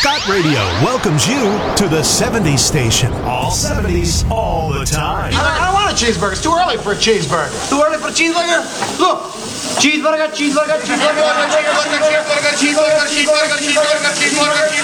Scott Radio welcomes you to the 70s station. All 70s, all the time. I don't want a cheeseburger. It's too early for a cheeseburger. Too early for a cheeseburger? Look. Cheeseburger, cheeseburger, cheeseburger, cheeseburger, cheeseburger, cheeseburger, cheeseburger, cheeseburger, cheeseburger, cheeseburger, cheeseburger.